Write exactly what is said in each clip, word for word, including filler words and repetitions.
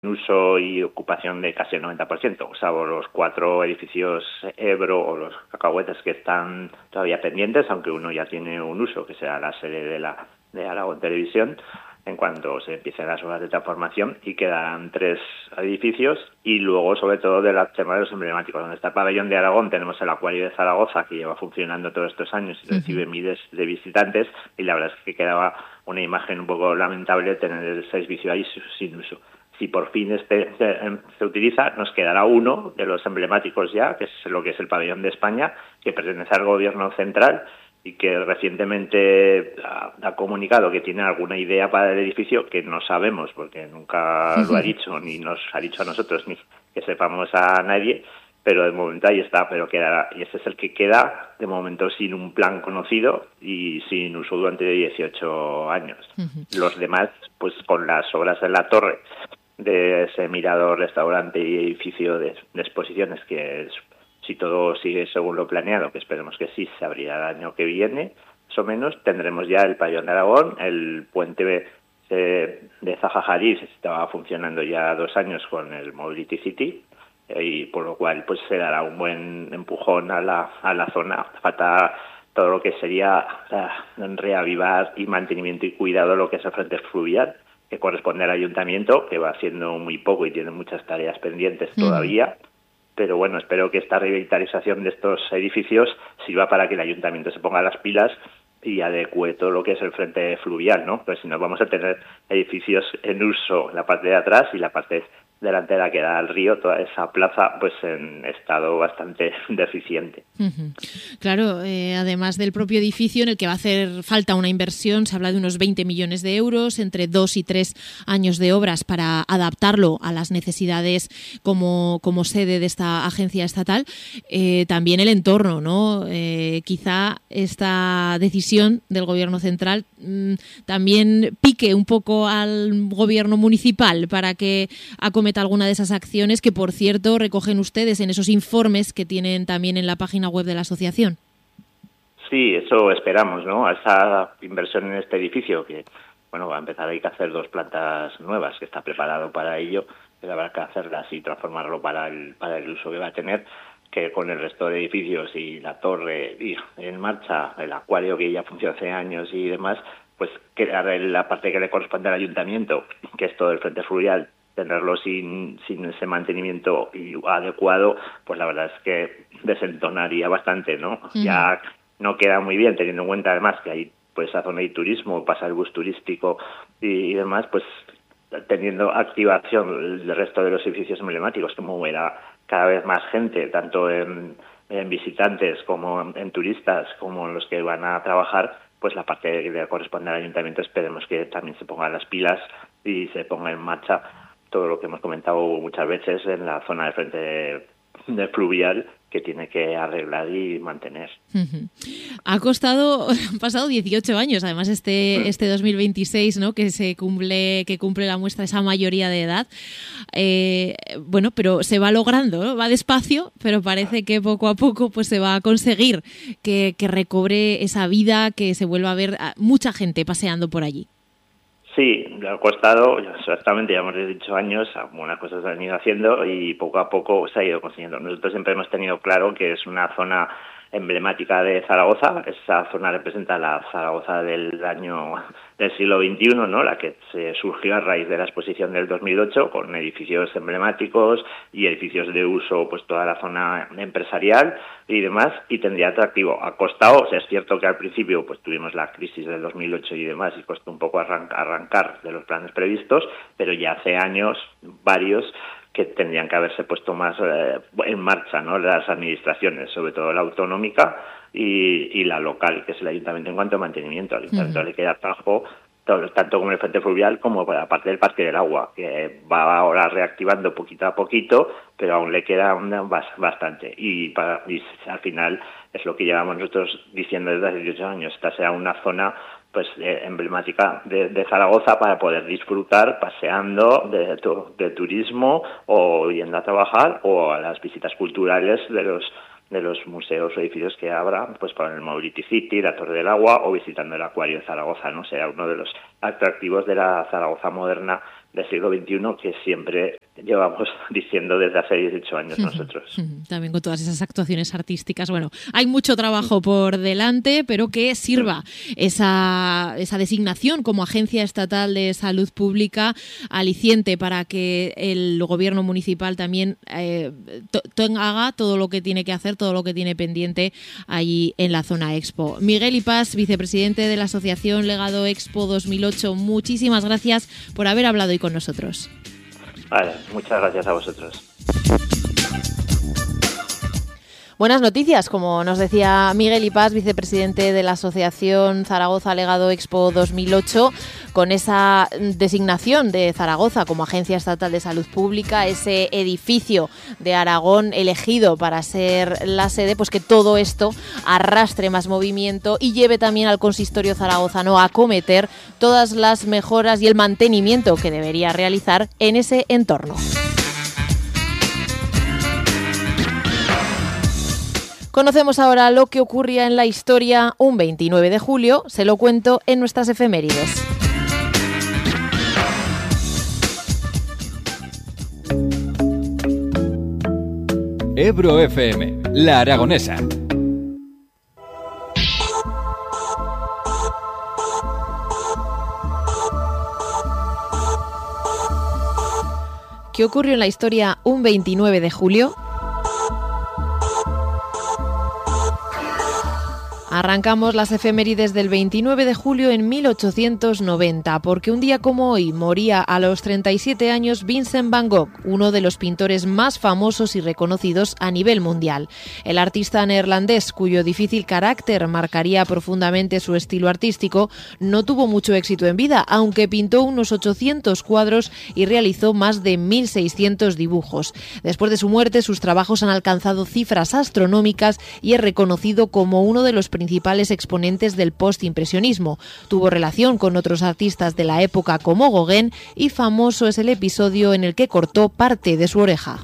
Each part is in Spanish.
uso y ocupación de casi el noventa por ciento, salvo los cuatro edificios Ebro o los cacahuetes que están todavía pendientes, aunque uno ya tiene un uso, que será la sede de la de Aragón Televisión, en cuanto se empiecen las obras de transformación, y quedan tres edificios, y luego sobre todo de la tema de los emblemáticos. Donde está el pabellón de Aragón tenemos el Acuario de Zaragoza, que lleva funcionando todos estos años y recibe uh-huh. miles de visitantes, y la verdad es que quedaba una imagen un poco lamentable tener el servicio ahí sin uso. Si por fin este se, se utiliza, nos quedará uno de los emblemáticos ya, que es lo que es el pabellón de España, que pertenece al gobierno central y que recientemente ha, ha comunicado que tiene alguna idea para el edificio, que no sabemos porque nunca lo ha dicho, ni nos ha dicho a nosotros, ni que sepamos a nadie, pero de momento ahí está, pero quedará, y ese es el que queda de momento sin un plan conocido y sin uso durante dieciocho años. Uh-huh. Los demás, pues con las obras de la torre, de ese mirador, restaurante y edificio de, de exposiciones, que es, si todo sigue según lo planeado, que esperemos que sí, se abrirá el año que viene, más o menos, tendremos ya el pabellón de Aragón, el puente de, de Zaha Hadid estaba funcionando ya dos años con el Mobility City, y por lo cual pues se dará un buen empujón a la, a la zona. Falta todo lo que sería uh, reavivar y mantenimiento y cuidado de lo que es el frente fluvial, que corresponde al ayuntamiento, que va haciendo muy poco y tiene muchas tareas pendientes todavía. Mm. Pero bueno, espero que esta revitalización de estos edificios sirva para que el ayuntamiento se ponga las pilas y adecue todo lo que es el frente fluvial, ¿no? Pues si no, vamos a tener edificios en uso en la parte de atrás y la parte delantera que da al río, toda esa plaza pues en estado bastante deficiente. Uh-huh. Claro, eh, además del propio edificio en el que va a hacer falta una inversión, se habla de unos veinte millones de euros, entre dos y tres años de obras para adaptarlo a las necesidades como, como sede de esta agencia estatal. Eh, también el entorno, ¿no? Eh, quizá esta decisión del gobierno central mmm, también pique un poco al gobierno municipal para que acometa alguna de esas acciones que, por cierto, recogen ustedes en esos informes que tienen también en la página web de la asociación. Sí, eso esperamos, ¿no? A esa inversión en este edificio, que, bueno, va a empezar, hay que hacer dos plantas nuevas, que está preparado para ello, pero habrá que hacerlas y transformarlo para el, para el uso que va a tener, que con el resto de edificios y la torre y en marcha, el acuario que ya funciona hace años y demás, pues crear la parte que le corresponde al ayuntamiento, que es todo el frente fluvial, tenerlo sin, sin ese mantenimiento adecuado, pues la verdad es que desentonaría bastante, ¿no? Uh-huh. Ya no queda muy bien, teniendo en cuenta además que hay pues esa zona de turismo, pasa el bus turístico y, y demás, pues teniendo activación el resto de los edificios emblemáticos, como era cada vez más gente, tanto en, en visitantes como en, en turistas, como en los que van a trabajar, pues la parte que le corresponde al ayuntamiento esperemos que también se pongan las pilas y se ponga en marcha todo lo que hemos comentado muchas veces en la zona de frente de, de fluvial, que tiene que arreglar y mantener. Uh-huh. Ha costado, han pasado dieciocho años, además este uh-huh. este dos mil veintiséis, ¿no? Que se cumple que cumple la muestra esa mayoría de edad. Eh, bueno, pero se va logrando, ¿no? Va despacio, pero parece que poco a poco pues se va a conseguir que, que recobre esa vida, que se vuelva a ver a mucha gente paseando por allí. Sí, le ha costado, exactamente, ya hemos dicho años, algunas cosas se han ido haciendo y poco a poco se ha ido consiguiendo. Nosotros siempre hemos tenido claro que es una zona emblemática de Zaragoza, esa zona representa la Zaragoza del año del siglo veintiuno, ¿no? La que se surgió a raíz de la exposición del dos mil ocho, con edificios emblemáticos y edificios de uso, pues toda la zona empresarial y demás, y tendría atractivo. Ha costado, o sea, es cierto que al principio pues tuvimos la crisis del dos mil ocho y demás, y costó un poco arrancar, arrancar de los planes previstos, pero ya hace años, varios, que tendrían que haberse puesto más eh, en marcha, ¿no? Las administraciones, sobre todo la autonómica y, y la local, que es el ayuntamiento en cuanto a mantenimiento. Al ayuntamiento uh-huh. le queda trabajo todo, tanto como el frente fluvial como por la parte del Parque del Agua, que va ahora reactivando poquito a poquito, pero aún le queda una, bastante. Y, para, y al final es lo que llevamos nosotros diciendo desde hace dieciocho años, esta sea una zona pues eh, emblemática de, de Zaragoza para poder disfrutar paseando de, de turismo o yendo a trabajar o a las visitas culturales de los de los museos o edificios que habrá, pues para el Mobility City, la Torre del Agua o visitando el Acuario de Zaragoza, ¿no? Será uno de los atractivos de la Zaragoza moderna del siglo veintiuno que siempre llevamos diciendo desde hace dieciocho años nosotros. También con todas esas actuaciones artísticas. Bueno, hay mucho trabajo por delante, pero que sirva esa, esa designación como Agencia Estatal de Salud Pública aliciente para que el gobierno municipal también eh, to, to, haga todo lo que tiene que hacer, todo lo que tiene pendiente allí en la zona Expo. Miguel Ipás, vicepresidente de la Asociación Legado Expo dos mil ocho, muchísimas gracias por haber hablado hoy con nosotros. Vale, muchas gracias a vosotros. Buenas noticias, como nos decía Miguel Ipás, vicepresidente de la Asociación Zaragoza Legado Expo dos mil ocho, con esa designación de Zaragoza como Agencia Estatal de Salud Pública, ese edificio de Aragón elegido para ser la sede, pues que todo esto arrastre más movimiento y lleve también al consistorio zaragozano a acometer todas las mejoras y el mantenimiento que debería realizar en ese entorno. Conocemos ahora lo que ocurría en la historia un veintinueve de julio, se lo cuento en nuestras efemérides. Ebro F M, La Aragonesa. ¿Qué ocurrió en la historia un veintinueve de julio? Arrancamos las efemérides del veintinueve de julio en mil ochocientos noventa, porque un día como hoy moría a los treinta y siete años Vincent van Gogh, uno de los pintores más famosos y reconocidos a nivel mundial. El artista neerlandés, cuyo difícil carácter marcaría profundamente su estilo artístico, no tuvo mucho éxito en vida, aunque pintó unos ochocientos cuadros y realizó más de mil seiscientos dibujos. Después de su muerte, sus trabajos han alcanzado cifras astronómicas y es reconocido como uno de los principales exponentes del postimpresionismo. Tuvo relación con otros artistas de la época como Gauguin y famoso es el episodio en el que cortó parte de su oreja.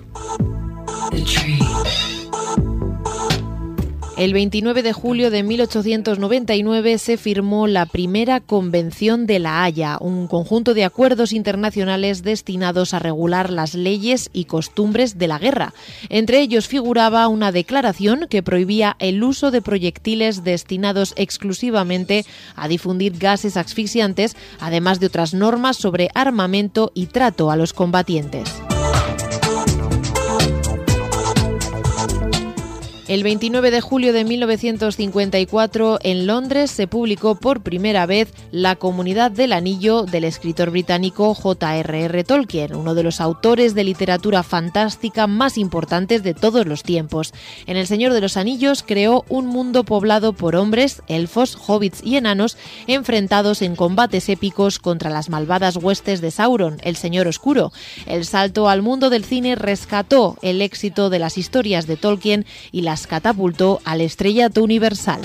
El veintinueve de julio de mil ochocientos noventa y nueve se firmó la primera Convención de La Haya, un conjunto de acuerdos internacionales destinados a regular las leyes y costumbres de la guerra. Entre ellos figuraba una declaración que prohibía el uso de proyectiles destinados exclusivamente a difundir gases asfixiantes, además de otras normas sobre armamento y trato a los combatientes. El veintinueve de julio de mil novecientos cincuenta y cuatro, en Londres, se publicó por primera vez La Comunidad del Anillo del escritor británico J R R Tolkien, uno de los autores de literatura fantástica más importantes de todos los tiempos. En El Señor de los Anillos creó un mundo poblado por hombres, elfos, hobbits y enanos enfrentados en combates épicos contra las malvadas huestes de Sauron, el Señor Oscuro. El salto al mundo del cine rescató el éxito de las historias de Tolkien y las catapultó al estrellato universal.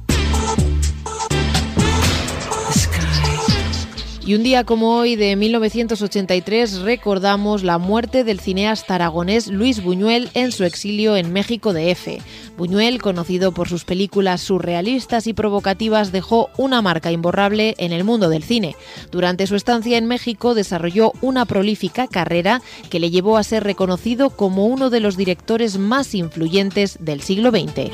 Y un día como hoy de mil novecientos ochenta y tres recordamos la muerte del cineasta aragonés Luis Buñuel en su exilio en México D F. Buñuel, conocido por sus películas surrealistas y provocativas, dejó una marca imborrable en el mundo del cine. Durante su estancia en México desarrolló una prolífica carrera que le llevó a ser reconocido como uno de los directores más influyentes del siglo veinte.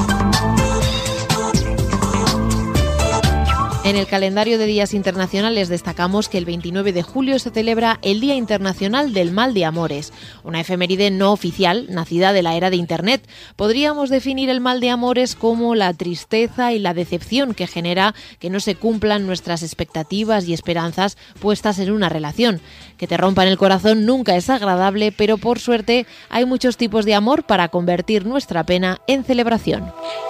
En el calendario de días internacionales destacamos que el veintinueve de julio se celebra el Día Internacional del Mal de Amores, una efeméride no oficial nacida de la era de Internet. Podríamos definir el mal de amores como la tristeza y la decepción que genera que no se cumplan nuestras expectativas y esperanzas puestas en una relación. Que te rompan el corazón nunca es agradable, pero por suerte hay muchos tipos de amor para convertir nuestra pena en celebración.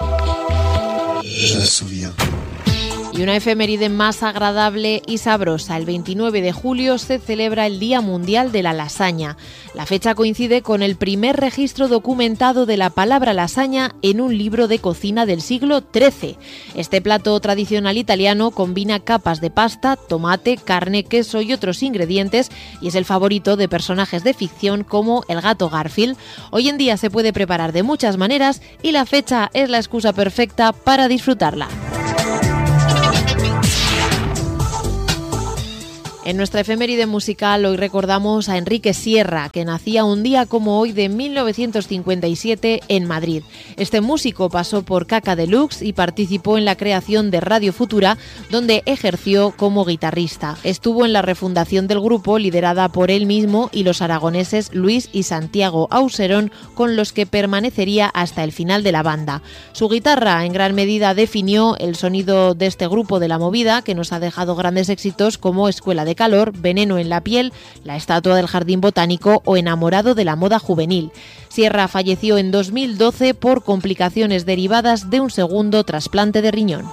Y una efeméride más agradable y sabrosa. El veintinueve de julio se celebra el Día Mundial de la Lasaña. La fecha coincide con el primer registro documentado de la palabra lasaña en un libro de cocina del siglo trece. Este plato tradicional italiano combina capas de pasta, tomate, carne, queso y otros ingredientes y es el favorito de personajes de ficción como el gato Garfield. Hoy en día se puede preparar de muchas maneras y la fecha es la excusa perfecta para disfrutarla. En nuestra efeméride musical hoy recordamos a Enrique Sierra, que nacía un día como hoy de mil novecientos cincuenta y siete en Madrid. Este músico pasó por Caca Deluxe y participó en la creación de Radio Futura, donde ejerció como guitarrista. Estuvo en la refundación del grupo, liderada por él mismo y los aragoneses Luis y Santiago Auserón, con los que permanecería hasta el final de la banda. Su guitarra en gran medida definió el sonido de este grupo de la movida, que nos ha dejado grandes éxitos como Escuela de Calor, Veneno en la piel, La estatua del Jardín Botánico o Enamorado de la moda juvenil. Sierra falleció en dos mil doce por complicaciones derivadas de un segundo trasplante de riñón.